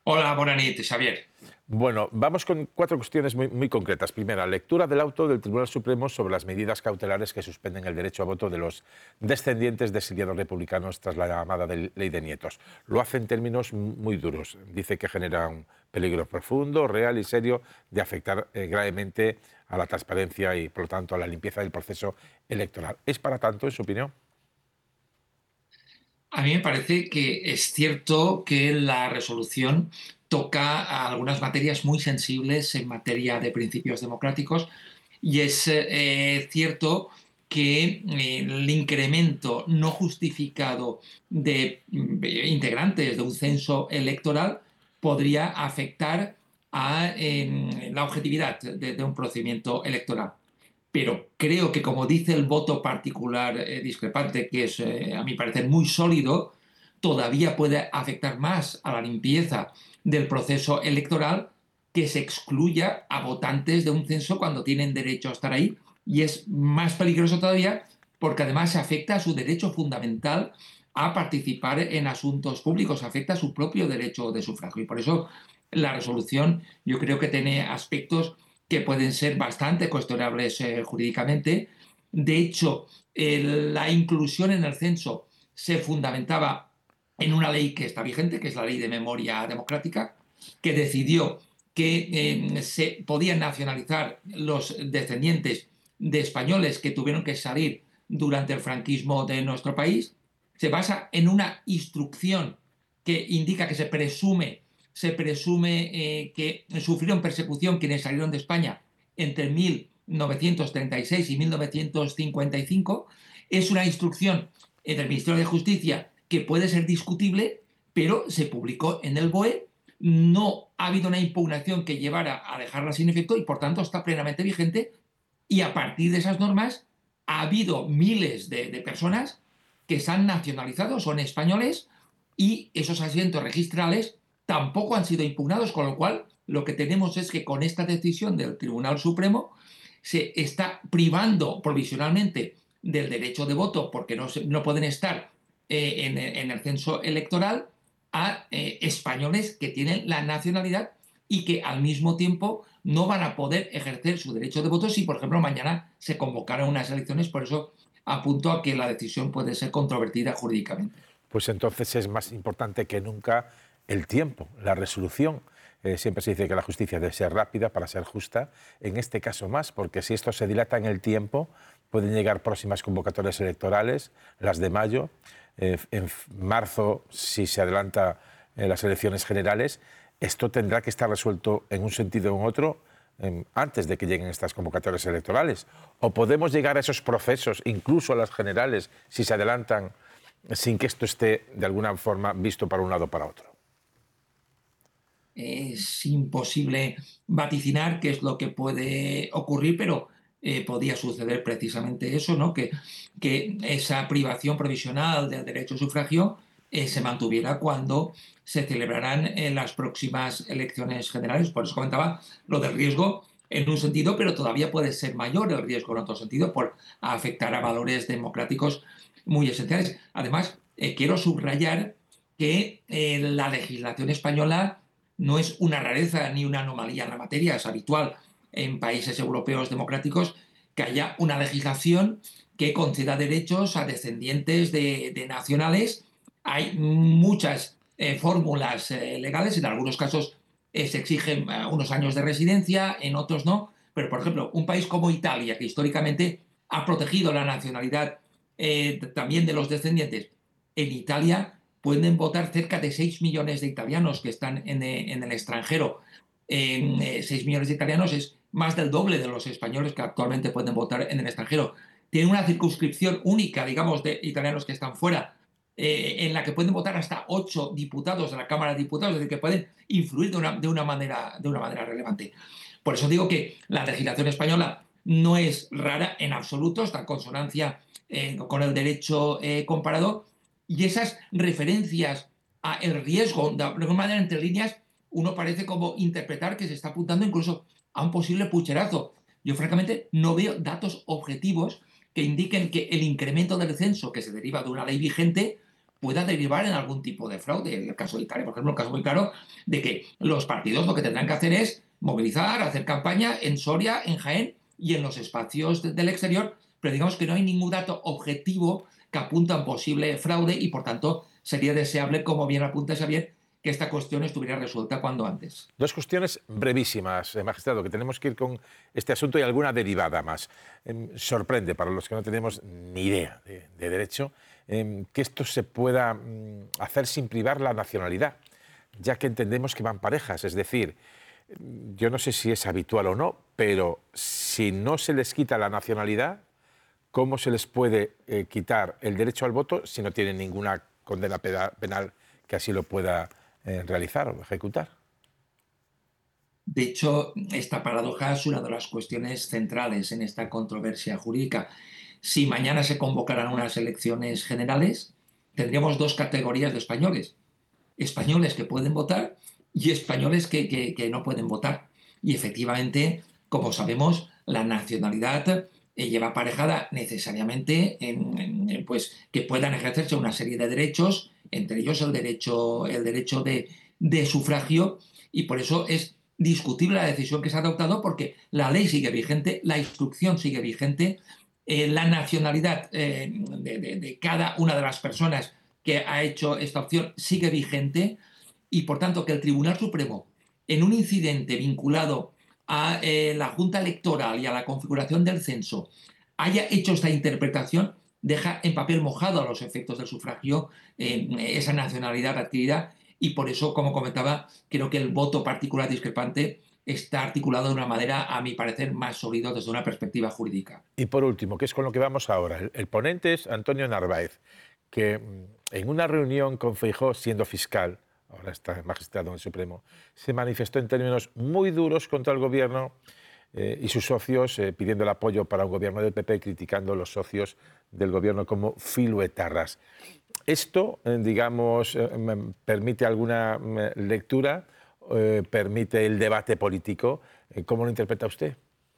Hola, bona nit, Xavier. Bueno, vamos con cuatro cuestiones muy concretas. Primera, lectura del auto del Tribunal Supremo sobre las medidas cautelares que suspenden el derecho a voto de los descendientes de exiliados republicanos tras la llamada Ley de Nietos. Lo hace en términos muy duros. Dice que genera un peligro profundo, real y serio de afectar gravemente a la transparencia y, por lo tanto, a la limpieza del proceso electoral. ¿Es para tanto, en su opinión? A mí me parece que es cierto que la resolución toca a algunas materias muy sensibles en materia de principios democráticos y es cierto que el incremento no justificado de integrantes de un censo electoral podría afectar a la objetividad de un procedimiento electoral. Pero creo que, como dice el voto particular discrepante, que es a mi parecer muy sólido, todavía puede afectar más a la limpieza del proceso electoral que se excluya a votantes de un censo cuando tienen derecho a estar ahí. Y es más peligroso todavía porque además se afecta a su derecho fundamental a participar en asuntos públicos, afecta a su propio derecho de sufragio. Y por eso la resolución yo creo que tiene aspectos que pueden ser bastante cuestionables jurídicamente. De hecho, la inclusión en el censo se fundamentaba en una ley que está vigente, que es la Ley de Memoria Democrática, que decidió que se podían nacionalizar los descendientes de españoles que tuvieron que salir durante el franquismo de nuestro país. Se basa en una instrucción que indica que se presume que sufrieron persecución quienes salieron de España entre 1936 y 1955. Es una instrucción del Ministerio de Justicia que puede ser discutible, pero se publicó en el BOE. No ha habido una impugnación que llevara a dejarla sin efecto y, por tanto, está plenamente vigente. Y a partir de esas normas ha habido miles de personas que se han nacionalizado, son españoles, y esos asientos registrales tampoco han sido impugnados, con lo cual lo que tenemos es que con esta decisión del Tribunal Supremo se está privando provisionalmente del derecho de voto porque no pueden estar en el censo electoral a españoles que tienen la nacionalidad y que al mismo tiempo no van a poder ejercer su derecho de voto si, por ejemplo, mañana se convocaran unas elecciones. Por eso apunto a que la decisión puede ser controvertida jurídicamente. Pues entonces es más importante que nunca el tiempo, la resolución. Siempre se dice que la justicia debe ser rápida para ser justa, en este caso más, porque si esto se dilata en el tiempo, pueden llegar próximas convocatorias electorales, las de mayo, en marzo, si se adelanta las elecciones generales, esto tendrá que estar resuelto en un sentido o en otro antes de que lleguen estas convocatorias electorales. O podemos llegar a esos procesos, incluso a las generales, si se adelantan sin que esto esté de alguna forma visto para un lado o para otro. Es imposible vaticinar qué es lo que puede ocurrir, pero podía suceder precisamente eso, ¿no? Que esa privación provisional del derecho a sufragio se mantuviera cuando se celebrarán las próximas elecciones generales. Por eso comentaba lo del riesgo en un sentido, pero todavía puede ser mayor el riesgo en otro sentido por afectar a valores democráticos muy esenciales. Además, quiero subrayar que la legislación española no es una rareza ni una anomalía en la materia, es habitual en países europeos democráticos que haya una legislación que conceda derechos a descendientes de nacionales. Hay muchas fórmulas legales, en algunos casos se exigen unos años de residencia, en otros no, pero por ejemplo, un país como Italia, que históricamente ha protegido la nacionalidad también de los descendientes, en Italia pueden votar cerca de 6 millones de italianos que están en el extranjero. 6 millones de italianos es más del doble de los españoles que actualmente pueden votar en el extranjero. Tienen una circunscripción única, digamos, de italianos que están fuera, en la que pueden votar hasta 8 diputados de la Cámara de Diputados, es decir, que pueden influir de una manera relevante. Por eso digo que la legislación española no es rara en absoluto, está en consonancia con el derecho comparado, y esas referencias a el riesgo, de alguna manera entre líneas, uno parece como interpretar que se está apuntando incluso a un posible pucherazo. Yo francamente no veo datos objetivos que indiquen que el incremento del censo que se deriva de una ley vigente pueda derivar en algún tipo de fraude. En el caso de Italia, por ejemplo, un caso muy claro de que los partidos lo que tendrán que hacer es movilizar, hacer campaña en Soria, en Jaén y en los espacios del exterior, pero digamos que no hay ningún dato objetivo que apunta a un posible fraude y, por tanto, sería deseable, como bien apunta Xavier, que esta cuestión estuviera resuelta cuando antes. Dos cuestiones brevísimas, magistrado, que tenemos que ir con este asunto y alguna derivada más. Sorprende, para los que no tenemos ni idea de derecho, que esto se pueda hacer sin privar la nacionalidad, ya que entendemos que van parejas. Es decir, yo no sé si es habitual o no, pero si no se les quita la nacionalidad, ¿cómo se les puede quitar el derecho al voto si no tienen ninguna condena penal que así lo pueda realizar o ejecutar? De hecho, esta paradoja es una de las cuestiones centrales en esta controversia jurídica. Si mañana se convocaran unas elecciones generales, tendríamos dos categorías de españoles. Españoles que pueden votar y españoles que no pueden votar. Y efectivamente, como sabemos, la nacionalidad lleva aparejada necesariamente pues, que puedan ejercerse una serie de derechos, entre ellos el derecho de sufragio, y por eso es discutible la decisión que se ha adoptado porque la ley sigue vigente, la instrucción sigue vigente, la nacionalidad de cada una de las personas que ha hecho esta opción sigue vigente y, por tanto, que el Tribunal Supremo, en un incidente vinculado a la Junta Electoral y a la configuración del censo, haya hecho esta interpretación, deja en papel mojado a los efectos del sufragio esa nacionalidad adquirida y por eso, como comentaba, creo que el voto particular discrepante está articulado de una manera, a mi parecer, más sólido desde una perspectiva jurídica. Y por último, que es con lo que vamos ahora, el ponente es Antonio Narváez, que en una reunión con Feijóo, siendo fiscal, ahora está magistrado en el Supremo, se manifestó en términos muy duros contra el gobierno y sus socios, pidiendo el apoyo para un gobierno del PP, criticando a los socios del gobierno como filoetarras. ¿Esto, digamos, permite alguna lectura, permite el debate político? ¿Cómo lo interpreta usted?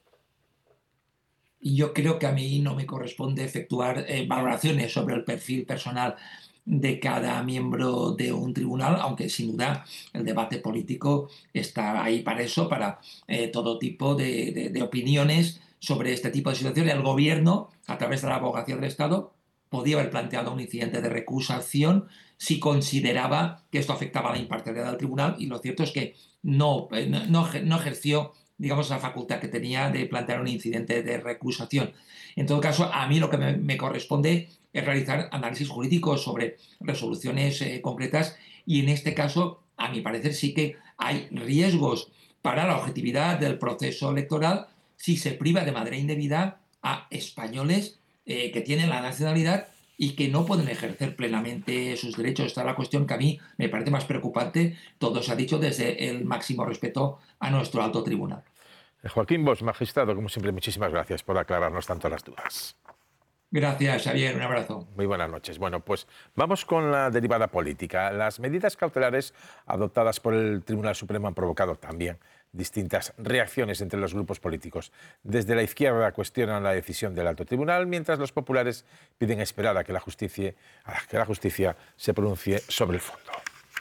Y yo creo que a mí no me corresponde efectuar valoraciones sobre el perfil personal de cada miembro de un tribunal, aunque sin duda el debate político está ahí para eso, para todo tipo de opiniones sobre este tipo de situaciones. El gobierno, a través de la abogacía del Estado, podía haber planteado un incidente de recusación si consideraba que esto afectaba a la imparcialidad del tribunal y lo cierto es que no ejerció, digamos, la facultad que tenía de plantear un incidente de recusación. En todo caso, a mí lo que me corresponde es realizar análisis jurídicos sobre resoluciones concretas y en este caso, a mi parecer, sí que hay riesgos para la objetividad del proceso electoral si se priva de manera indebida a españoles que tienen la nacionalidad y que no pueden ejercer plenamente sus derechos. Esta es la cuestión que a mí me parece más preocupante. Todo se ha dicho desde el máximo respeto a nuestro alto tribunal. Joaquín Bosch, magistrado, como siempre, muchísimas gracias por aclararnos tanto las dudas. Gracias, Xavier. Un abrazo. Muy buenas noches. Bueno, pues vamos con la derivada política. Las medidas cautelares adoptadas por el Tribunal Supremo han provocado también distintas reacciones entre los grupos políticos. Desde la izquierda cuestionan la decisión del alto tribunal, mientras los populares piden esperar a que la justicia se pronuncie sobre el fondo.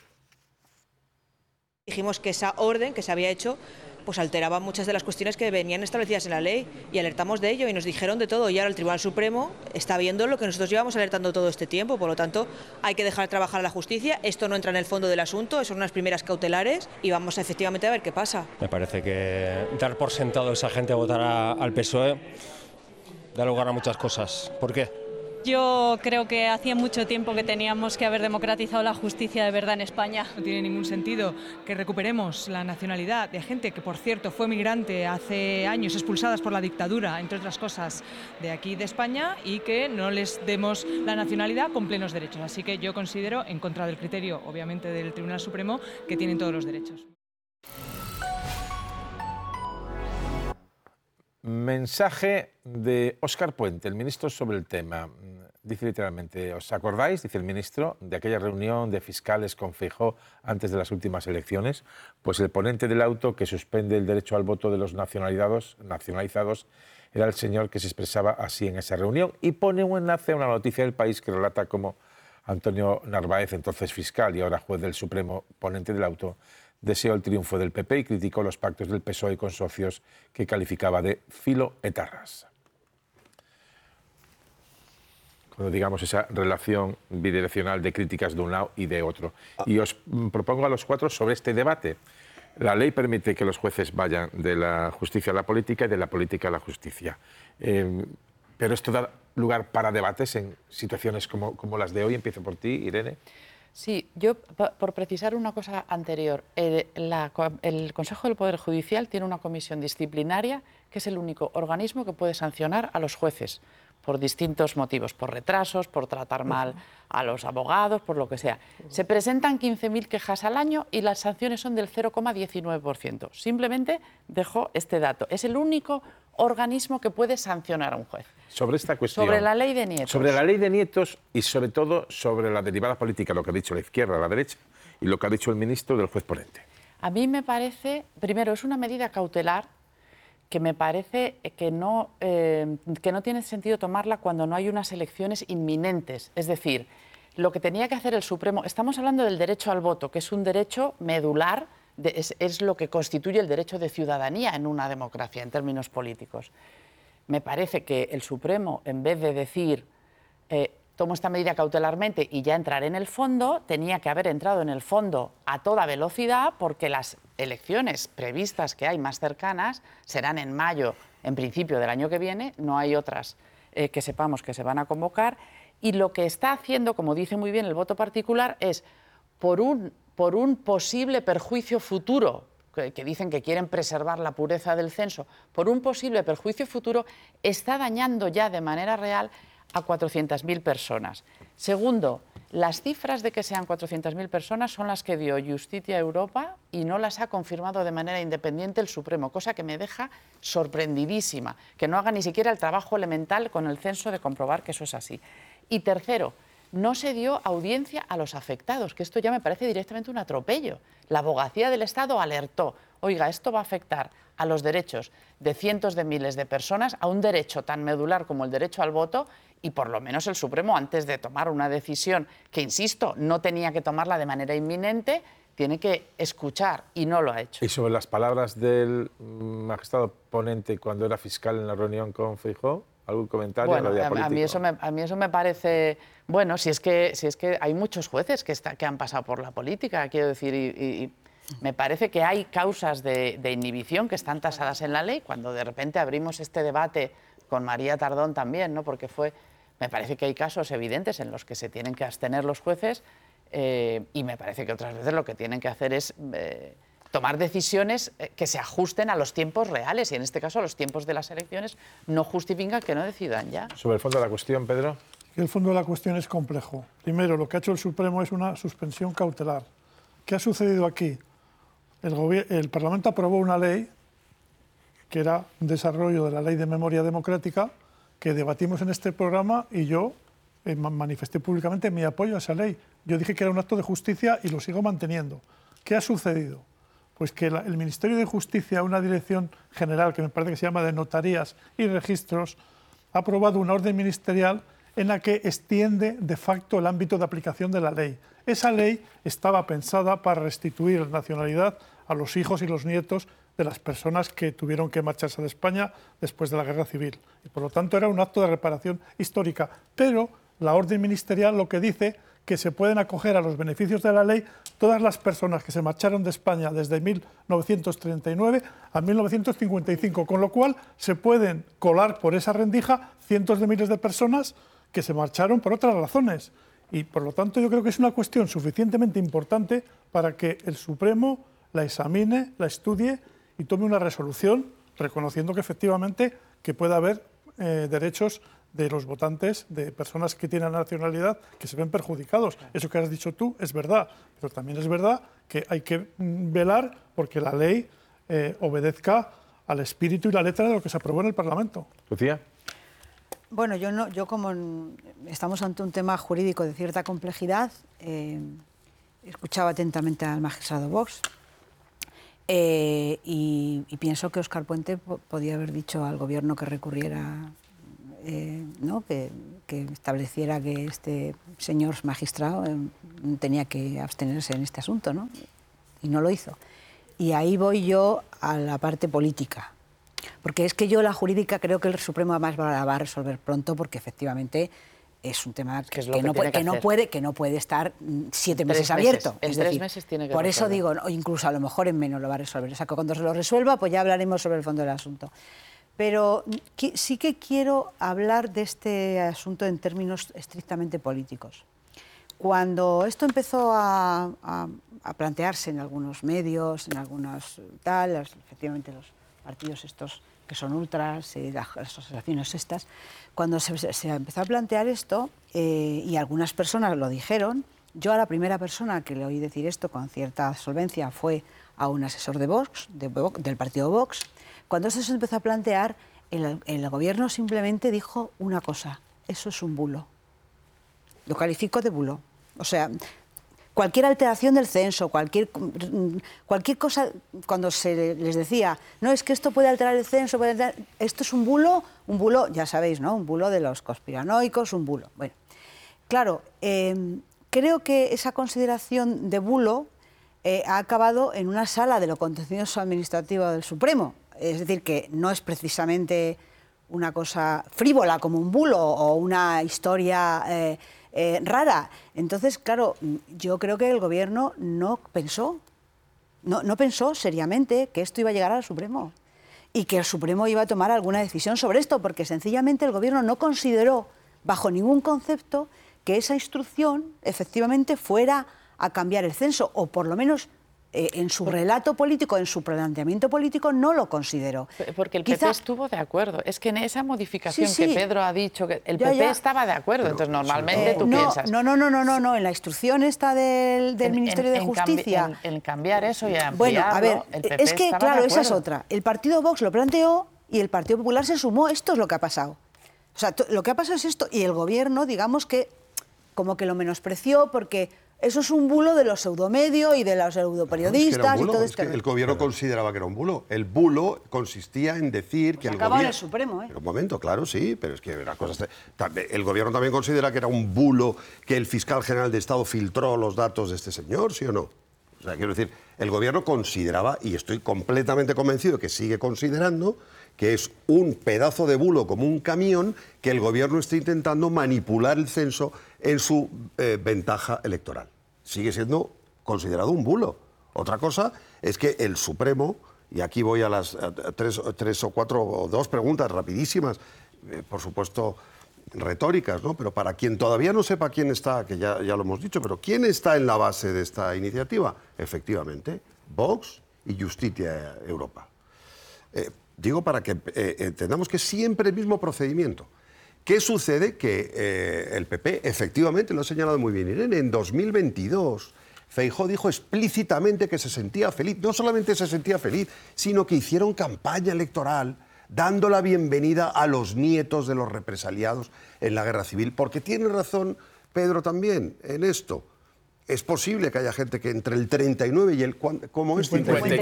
Dijimos que esa orden que se había hecho pues alteraba muchas de las cuestiones que venían establecidas en la ley y alertamos de ello y nos dijeron de todo y ahora el Tribunal Supremo está viendo lo que nosotros llevamos alertando todo este tiempo, por lo tanto hay que dejar trabajar a la justicia, esto no entra en el fondo del asunto, son unas primeras cautelares y vamos efectivamente a ver qué pasa. Me parece que dar por sentado a esa gente a votar al PSOE da lugar a muchas cosas. ¿Por qué? Yo creo que hacía mucho tiempo que teníamos que haber democratizado la justicia de verdad en España. No tiene ningún sentido que recuperemos la nacionalidad de gente que, por cierto, fue migrante hace años, expulsadas por la dictadura, entre otras cosas, de aquí de España, y que no les demos la nacionalidad con plenos derechos. Así que yo considero, en contra del criterio, obviamente, del Tribunal Supremo, que tienen todos los derechos. Mensaje de Óscar Puente, el ministro, sobre el tema. Dice literalmente: ¿os acordáis, dice el ministro, de aquella reunión de fiscales con Feijóo antes de las últimas elecciones? Pues el ponente del auto que suspende el derecho al voto de los nacionalizados era el señor que se expresaba así en esa reunión y pone un enlace a una noticia del País que relata cómo Antonio Narváez, entonces fiscal y ahora juez del Supremo, ponente del auto, deseó el triunfo del PP y criticó los pactos del PSOE con socios que calificaba de filoetarras. Cuando digamos esa relación bidireccional de críticas de un lado y de otro. Y os propongo a los cuatro sobre este debate. La ley permite que los jueces vayan de la justicia a la política y de la política a la justicia. Pero esto da lugar para debates en situaciones como las de hoy. Empiezo por ti, Irene. Sí, yo, por precisar una cosa anterior, el Consejo del Poder Judicial tiene una comisión disciplinaria que es el único organismo que puede sancionar a los jueces por distintos motivos, por retrasos, por tratar mal a los abogados, por lo que sea. Se presentan 15.000 quejas al año y las sanciones son del 0,19%. Simplemente dejo este dato. Es el único organismo que puede sancionar a un juez. Sobre esta cuestión. Sobre la ley de nietos. Sobre la ley de nietos y sobre todo sobre la derivada política, lo que ha dicho la izquierda, la derecha, y lo que ha dicho el ministro del juez ponente. A mí me parece, primero, es una medida cautelar que me parece que no tiene sentido tomarla cuando no hay unas elecciones inminentes. Es decir, lo que tenía que hacer el Supremo... Estamos hablando del derecho al voto, que es un derecho medular, es lo que constituye el derecho de ciudadanía en una democracia, en términos políticos. Me parece que el Supremo, en vez de decir tomo esta medida cautelarmente y ya entraré en el fondo, tenía que haber entrado en el fondo a toda velocidad, porque las elecciones previstas que hay más cercanas serán en mayo, en principio del año que viene, no hay otras que sepamos que se van a convocar, y lo que está haciendo, como dice muy bien el voto particular, es por un posible perjuicio futuro, que dicen que quieren preservar la pureza del censo, por un posible perjuicio futuro, está dañando ya de manera real a 400.000 personas. Segundo, las cifras de que sean 400.000 personas son las que dio Justitia Europa y no las ha confirmado de manera independiente el Supremo, cosa que me deja sorprendidísima, que no haga ni siquiera el trabajo elemental con el censo de comprobar que eso es así. Y tercero, no se dio audiencia a los afectados, que esto ya me parece directamente un atropello. La Abogacía del Estado alertó, oiga, esto va a afectar a los derechos de cientos de miles de personas, a un derecho tan medular como el derecho al voto, y por lo menos el Supremo, antes de tomar una decisión que, insisto, no tenía que tomarla de manera inminente, tiene que escuchar, y no lo ha hecho. Y sobre las palabras del magistrado ponente cuando era fiscal en la reunión con Feijóo, ¿algún comentario? Bueno, a mí eso me parece... Bueno, si es que hay muchos jueces que han pasado por la política, quiero decir, y me parece que hay causas de inhibición que están tasadas en la ley. Cuando de repente abrimos este debate con María Tardón también, ¿no? Porque me parece que hay casos evidentes en los que se tienen que abstener los jueces, y me parece que otras veces lo que tienen que hacer es tomar decisiones que se ajusten a los tiempos reales, y en este caso a los tiempos de las elecciones no justifican que no decidan ya. Sobre el fondo de la cuestión, Pedro. El fondo de la cuestión es complejo. Primero, lo que ha hecho el Supremo es una suspensión cautelar. ¿Qué ha sucedido aquí? El Parlamento aprobó una ley que era un desarrollo de la Ley de Memoria Democrática que debatimos en este programa, y yo manifesté públicamente mi apoyo a esa ley. Yo dije que era un acto de justicia y lo sigo manteniendo. ¿Qué ha sucedido? Pues que el Ministerio de Justicia, una dirección general que me parece que se llama de Notarías y Registros, ha aprobado una orden ministerial en la que extiende de facto el ámbito de aplicación de la ley. Esa ley estaba pensada para restituir la nacionalidad a los hijos y los nietos de las personas que tuvieron que marcharse de España después de la Guerra Civil. Y por lo tanto era un acto de reparación histórica. Pero la orden ministerial lo que dice que se pueden acoger a los beneficios de la ley todas las personas que se marcharon de España desde 1939 a 1955, con lo cual se pueden colar por esa rendija cientos de miles de personas que se marcharon por otras razones. Y por lo tanto yo creo que es una cuestión suficientemente importante para que el Supremo la examine, la estudie y tome una resolución reconociendo que efectivamente que puede haber derechos de los votantes, de personas que tienen nacionalidad, que se ven perjudicados. Eso que has dicho tú es verdad, pero también es verdad que hay que velar porque la ley obedezca al espíritu y la letra de lo que se aprobó en el Parlamento. Lucía. Bueno, yo como estamos ante un tema jurídico de cierta complejidad, escuchaba atentamente al magistrado Vox y pienso que Óscar Puente podía haber dicho al Gobierno que recurriera ¿no? que estableciera que este señor magistrado tenía que abstenerse en este asunto, ¿no? Y no lo hizo. Y ahí voy yo a la parte política, porque es que yo la jurídica creo que el Supremo además la va a resolver pronto, porque efectivamente es un tema que no puede estar 7 meses abierto. En 3 meses tiene que por eso resolver. digo, incluso a lo mejor en menos lo va a resolver. O sea, que cuando se lo resuelva, pues ya hablaremos sobre el fondo del asunto. Pero sí que quiero hablar de este asunto en términos estrictamente políticos. Cuando esto empezó a plantearse en algunos medios, en algunas efectivamente los partidos estos que son ultras, las asociaciones estas, cuando se empezó a plantear esto, y algunas personas lo dijeron, yo a la primera persona que le oí decir esto con cierta solvencia fue a un asesor de Vox, del partido Vox. Cuando eso se empezó a plantear, el gobierno simplemente dijo una cosa: eso es un bulo. Lo califico de bulo. O sea, cualquier alteración del censo, cualquier cosa, cuando se les decía, no, es que esto puede alterar el censo, esto es un bulo, ya sabéis, ¿no? Un bulo de los conspiranoicos, un bulo. Bueno, claro, creo que esa consideración de bulo ha acabado en una sala de lo contencioso administrativo del Supremo. Es decir, que no es precisamente una cosa frívola como un bulo o una historia rara. Entonces, claro, yo creo que el gobierno no pensó seriamente que esto iba a llegar al Supremo y que el Supremo iba a tomar alguna decisión sobre esto, porque sencillamente el gobierno no consideró bajo ningún concepto que esa instrucción efectivamente fuera a cambiar el censo, o por lo menos en su relato político, en su planteamiento político, no lo consideró. Porque el PP estuvo de acuerdo. Es que en esa modificación que Pedro ha dicho, que el PP estaba de acuerdo. Pero, entonces, normalmente tú piensas... No. En la instrucción esta del Ministerio de Justicia... En cambiar eso y ampliarlo, bueno, a ver, el PP es que, estaba claro, de esa es acuerdo. otra. El partido Vox lo planteó y el Partido Popular se sumó. Esto es lo que ha pasado. O sea, lo que ha pasado es esto. Y el gobierno, digamos que, como que lo menospreció porque... Eso es un bulo de los pseudomedios y de los pseudoperiodistas y todo esto. Es que el gobierno consideraba que era un bulo. El bulo consistía en decir que el acabó gobierno... en el Supremo, ¿eh? Pero un momento, claro, sí, pero es que una cosa... El gobierno también considera que era un bulo que el fiscal general de Estado filtró los datos de este señor, ¿sí o no? O sea, quiero decir, el gobierno consideraba, y estoy completamente convencido que sigue considerando, que es un pedazo de bulo como un camión que el gobierno está intentando manipular el censo en su ventaja electoral. Sigue siendo considerado un bulo. Otra cosa es que el Supremo, y aquí voy a las tres o cuatro o dos preguntas rapidísimas, por supuesto retóricas, ¿no? Pero para quien todavía no sepa quién está, que ya lo hemos dicho, pero ¿quién está en la base de esta iniciativa? Efectivamente, Vox y Justicia Europa. Digo para que entendamos que es siempre el mismo procedimiento. ¿Qué sucede? Que el PP, efectivamente, lo ha señalado muy bien Irene, en 2022 Feijóo dijo explícitamente que se sentía feliz. No solamente se sentía feliz, sino que hicieron campaña electoral dando la bienvenida a los nietos de los represaliados en la guerra civil. Porque tiene razón Pedro también en esto. Es posible que haya gente que entre el 39 y el... ¿Cómo es?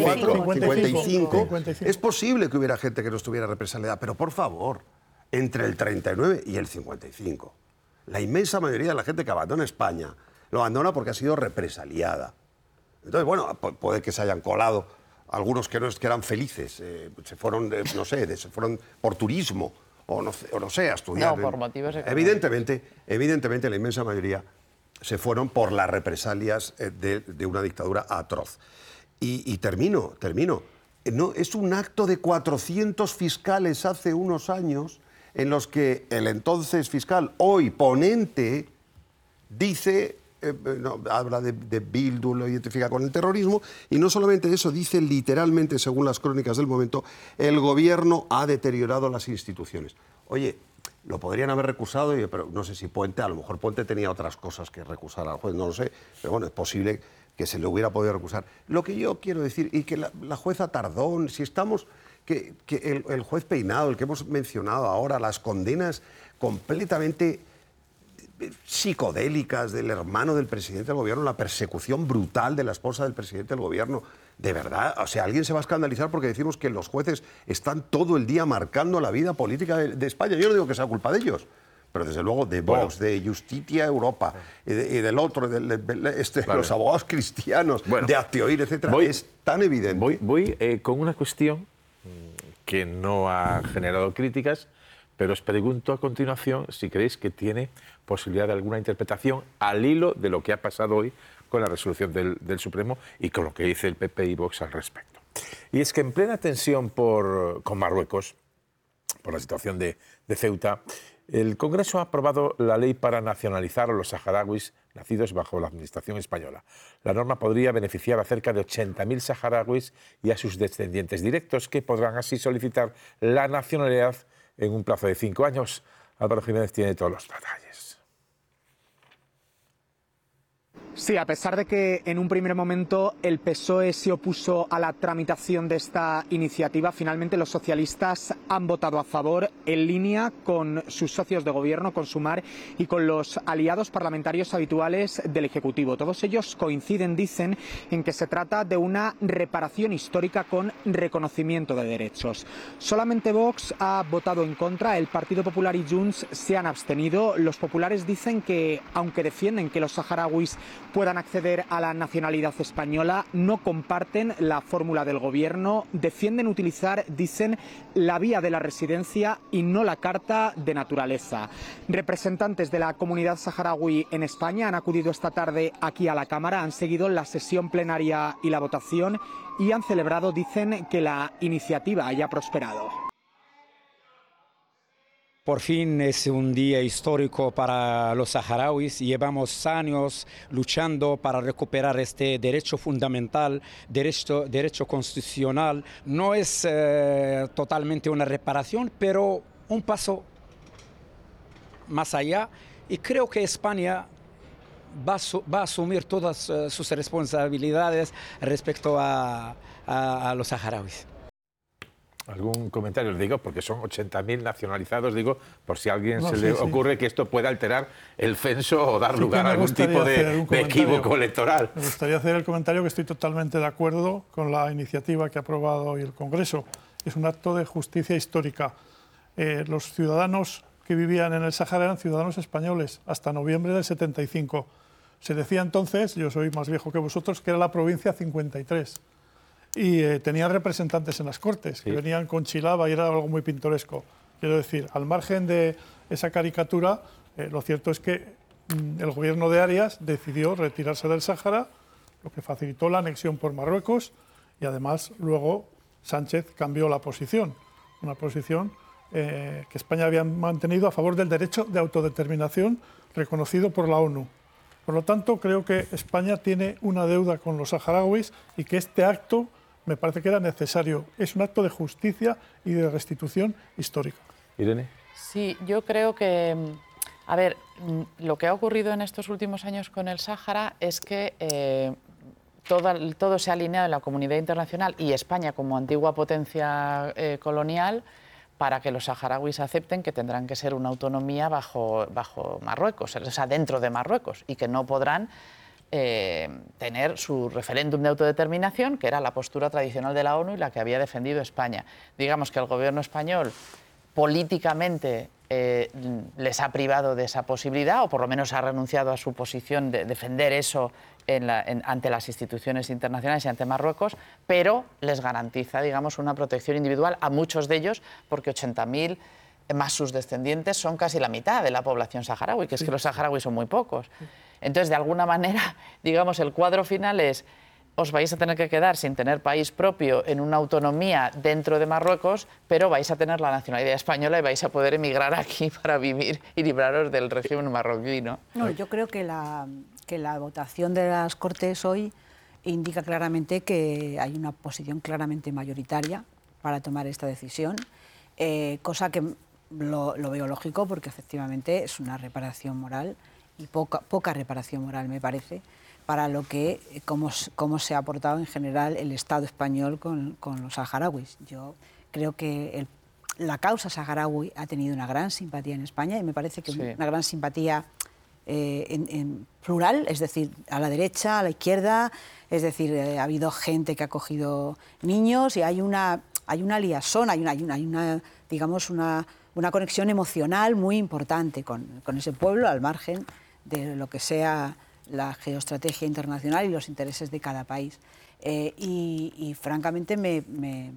55. Es posible que hubiera gente que no estuviera represaliada, pero por favor, entre el 39 y el 55. La inmensa mayoría de la gente que abandona España lo abandona porque ha sido represaliada. Entonces, bueno, puede que se hayan colado algunos que eran felices, se fueron, se fueron por turismo o no sé, a estudiar. No, por motivos económicos. Evidentemente, la inmensa mayoría se fueron por las represalias de una dictadura atroz. Y termino. No, es un acto de 400 fiscales hace unos años en los que el entonces fiscal, hoy ponente, dice, habla de Bildu, lo identifica con el terrorismo, y no solamente eso, dice literalmente, según las crónicas del momento, el gobierno ha deteriorado las instituciones. Oye, lo podrían haber recusado, pero no sé si Puente, a lo mejor Puente tenía otras cosas que recusar al juez, no lo sé, pero bueno, es posible que se le hubiera podido recusar. Lo que yo quiero decir, y que la jueza Tardón, si estamos... que el juez Peinado, el que hemos mencionado ahora, las condenas completamente psicodélicas del hermano del presidente del gobierno, la persecución brutal de la esposa del presidente del gobierno. De verdad, o sea, alguien se va a escandalizar porque decimos que los jueces están todo el día marcando la vida política de España. Yo no digo que sea culpa de ellos, pero desde luego de Vox, de Justicia Europa, y del otro, los abogados cristianos, de Actioir, etcétera, es tan evidente. Voy con una cuestión que no ha generado críticas, pero os pregunto a continuación si creéis que tiene posibilidad de alguna interpretación al hilo de lo que ha pasado hoy con la resolución del Supremo y con lo que dice el PP y Vox al respecto. Y es que en plena tensión con Marruecos, por la situación de Ceuta, el Congreso ha aprobado la ley para nacionalizar a los saharauis nacidos bajo la administración española. La norma podría beneficiar a cerca de 80.000 saharauis y a sus descendientes directos, que podrán así solicitar la nacionalidad en un plazo de 5 años. Álvaro Jiménez tiene todos los detalles. Sí, a pesar de que en un primer momento el PSOE se opuso a la tramitación de esta iniciativa, finalmente los socialistas han votado a favor, en línea con sus socios de gobierno, con Sumar, y con los aliados parlamentarios habituales del Ejecutivo. Todos ellos coinciden, dicen, en que se trata de una reparación histórica con reconocimiento de derechos. Solamente Vox ha votado en contra, el Partido Popular y Junts se han abstenido. Los populares dicen que, aunque defienden que los saharauis puedan acceder a la nacionalidad española, no comparten la fórmula del gobierno, defienden utilizar, dicen, la vía de la residencia y no la carta de naturaleza. Representantes de la comunidad saharaui en España han acudido esta tarde aquí a la Cámara, han seguido la sesión plenaria y la votación y han celebrado, dicen, que la iniciativa haya prosperado. Por fin es un día histórico para los saharauis. Llevamos años luchando para recuperar este derecho fundamental, derecho constitucional. No es totalmente una reparación, pero un paso más allá. Y creo que España va a asumir todas sus responsabilidades respecto a los saharauis. ¿Algún comentario? Les digo, porque son 80.000 nacionalizados, digo, por si a alguien se le ocurre que esto pueda alterar el censo o dar lugar a algún tipo de equívoco electoral. Me gustaría hacer el comentario que estoy totalmente de acuerdo con la iniciativa que ha aprobado hoy el Congreso. Es un acto de justicia histórica. Los ciudadanos que vivían en el Sáhara eran ciudadanos españoles hasta noviembre del 75. Se decía entonces, yo soy más viejo que vosotros, que era la provincia 53. Y tenían representantes en las Cortes, que venían con chilaba y era algo muy pintoresco. Quiero decir, al margen de esa caricatura, lo cierto es que el gobierno de Arias decidió retirarse del Sáhara, lo que facilitó la anexión por Marruecos, y además luego Sánchez cambió la posición, una posición que España había mantenido a favor del derecho de autodeterminación reconocido por la ONU. Por lo tanto, creo que España tiene una deuda con los saharauis y que este acto me parece que era necesario. Es un acto de justicia y de restitución histórica. Irene. Sí, yo creo que, a ver, lo que ha ocurrido en estos últimos años con el Sáhara es que todo se ha alineado en la comunidad internacional y España como antigua potencia colonial para que los saharauis acepten que tendrán que ser una autonomía bajo Marruecos, o sea, dentro de Marruecos, y que no podrán tener su referéndum de autodeterminación, que era la postura tradicional de la ONU y la que había defendido España. Digamos que el gobierno español políticamente les ha privado de esa posibilidad, o por lo menos ha renunciado a su posición de defender eso ante las instituciones internacionales y ante Marruecos, pero les garantiza, digamos, una protección individual a muchos de ellos, porque 80.000 más sus descendientes son casi la mitad de la población saharaui, que es que los saharauis son muy pocos. Entonces, de alguna manera, digamos, el cuadro final es: os vais a tener que quedar sin tener país propio en una autonomía dentro de Marruecos, pero vais a tener la nacionalidad española y vais a poder emigrar aquí para vivir y libraros del régimen marroquí, ¿no? No, yo creo que la votación de las Cortes hoy indica claramente que hay una posición claramente mayoritaria para tomar esta decisión, cosa que lo veo lógico, porque efectivamente es una reparación moral y poca reparación moral, me parece, para lo que cómo se ha aportado en general el Estado español con los saharauis. Yo creo que la causa saharaui ha tenido una gran simpatía en España y me parece que una gran simpatía en plural, es decir, a la derecha, a la izquierda, es decir, ha habido gente que ha cogido niños y hay una liaison, hay una digamos, una conexión emocional muy importante con ese pueblo, al margen de lo que sea la geoestrategia internacional y los intereses de cada país. Y francamente me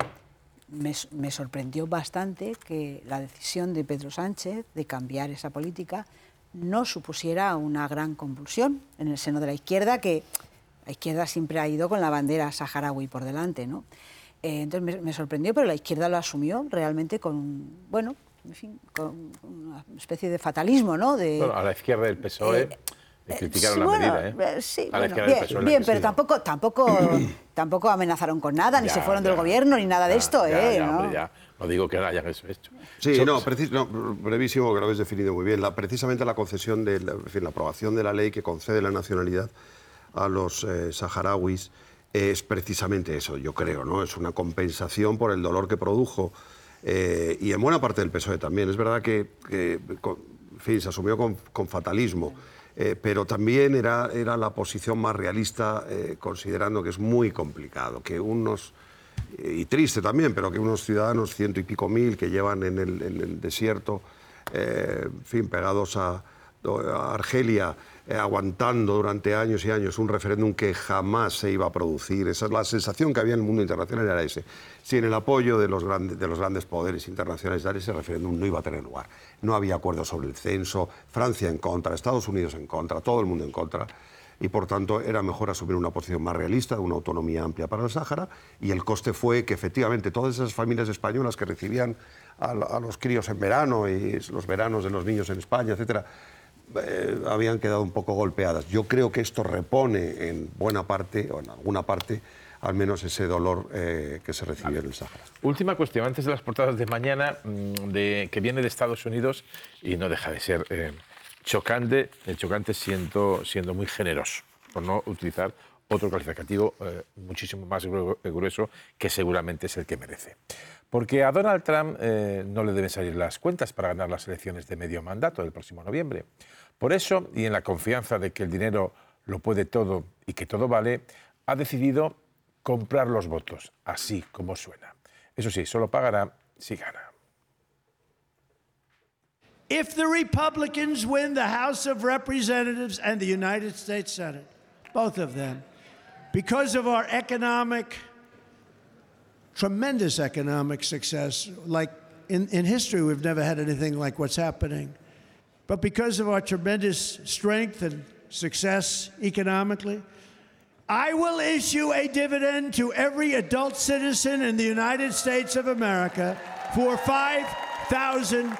sorprendió bastante que la decisión de Pedro Sánchez de cambiar esa política no supusiera una gran convulsión en el seno de la izquierda, que la izquierda siempre ha ido con la bandera saharaui por delante, ¿no? Entonces me sorprendió, pero la izquierda lo asumió realmente con, bueno, en fin, con una especie de fatalismo, ¿no? Bueno, a la izquierda del PSOE criticaron la medida, Sí, a la bueno, izquierda del PSOE bien, pero tampoco amenazaron con nada, ni se fueron del gobierno, ni nada de esto, ¿no? Hombre, ya. No digo que no hayan eso hecho. Sí, brevísimo, que lo habéis definido muy bien. Precisamente la concesión la aprobación de la ley que concede la nacionalidad a los saharauis es precisamente eso, yo creo, ¿no? Es una compensación por el dolor que produjo y en buena parte del PSOE también. Es verdad que en fin, se asumió con fatalismo, pero también era la posición más realista, considerando que es muy complicado, que unos, y triste también, pero que unos ciudadanos, 100 y pico mil, que llevan en el desierto, en fin, pegados a Argelia, aguantando durante años y años un referéndum que jamás se iba a producir. Esa es la sensación que había en el mundo internacional, era ese. Sin el apoyo de los grandes poderes internacionales, ese referéndum no iba a tener lugar. No había acuerdo sobre el censo, Francia en contra, Estados Unidos en contra, todo el mundo en contra. Y por tanto era mejor asumir una posición más realista, una autonomía amplia para el Sáhara, y el coste fue que efectivamente todas esas familias españolas que recibían a los críos en verano y los veranos de los niños en España, etcétera, habían quedado un poco golpeadas. Yo creo que esto repone en buena parte, o en alguna parte, al menos ese dolor que se recibió en el Sáhara. Última cuestión, antes de las portadas de mañana, que viene de Estados Unidos y no deja de ser chocante siendo muy generoso, por no utilizar otro calificativo muchísimo más grueso, que seguramente es el que merece. Porque a Donald Trump no le deben salir las cuentas para ganar las elecciones de medio mandato del próximo noviembre. Por eso, y en la confianza de que el dinero lo puede todo y que todo vale, ha decidido comprar los votos, así como suena. Eso sí, solo pagará si gana. If the Republicans win the House of Representatives and the United States Senate, both of them, because of our tremendous economic success, like in history we've never had anything like what's happening, but because of our tremendous strength and success economically, I will issue a dividend to every adult citizen in the United States of America for $5,000.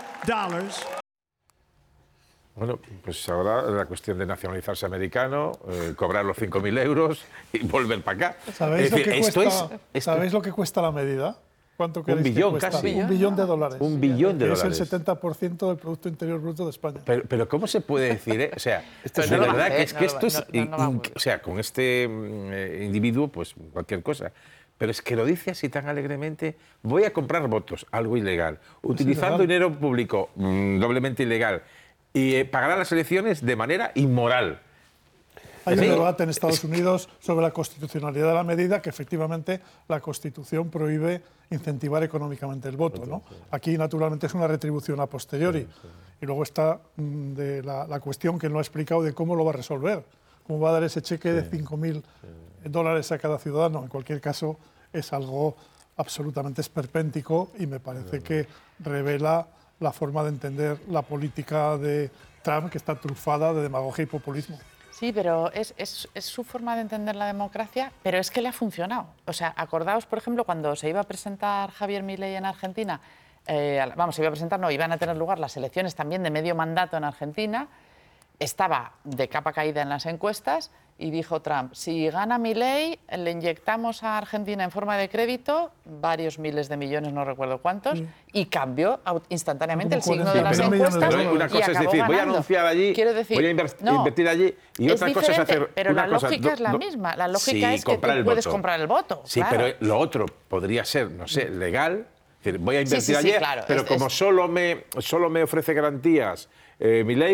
Bueno, pues ahora la cuestión de nacionalizarse americano, cobrar los 5.000 euros y volver para acá. ¿Sabéis lo que cuesta la medida? ¿Cuánto creéis $1 billón que cuesta? casi. $1 billón. $1 billón. Es el 70% del Producto Interior Bruto de España. Pero ¿cómo se puede decir? O sea, esto de verdad que es que esto es... O sea, con este individuo, pues cualquier cosa. Pero es que lo dice así tan alegremente. Voy a comprar votos, algo ilegal. Utilizando dinero público, doblemente ilegal. Y pagará las elecciones de manera inmoral. Hay un debate en Estados Unidos sobre la constitucionalidad de la medida, que efectivamente la Constitución prohíbe incentivar económicamente el voto, ¿no? Aquí, naturalmente, es una retribución a posteriori. Y luego está la cuestión que él no ha explicado de cómo lo va a resolver. Cómo va a dar ese cheque de $5.000 a cada ciudadano. En cualquier caso, es algo absolutamente esperpéntico y me parece que revela la forma de entender la política de Trump, que está trufada de demagogia y populismo. Sí, pero es su forma de entender la democracia, pero es que le ha funcionado. O sea, acordaos, por ejemplo, cuando se iba a presentar Javier Milei en Argentina, iban a tener lugar las elecciones también de medio mandato en Argentina, estaba de capa caída en las encuestas y dijo Trump, si gana Milei, le inyectamos a Argentina en forma de crédito varios miles de millones, no recuerdo cuántos, y cambió instantáneamente el signo de las encuestas. Pero una cosa es decir, voy a anunciar allí, voy a invertir allí, y otra cosa es hacer pero la lógica es la misma. La lógica es que tú puedes comprar el voto. Sí, claro. Pero lo otro podría ser, no sé, legal. Es decir, voy a invertir allí, claro, pero como solo me ofrece garantías Milei,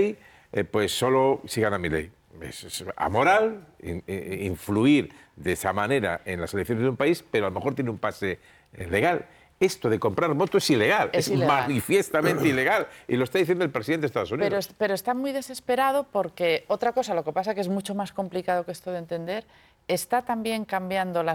pues solo si gana Milei. Es amoral influir de esa manera en las elecciones de un país, pero a lo mejor tiene un pase legal. Esto de comprar votos es ilegal, es manifiestamente ilegal, y lo está diciendo el presidente de Estados Unidos. Pero está muy desesperado porque otra cosa, lo que pasa que es mucho más complicado que esto de entender, está también cambiando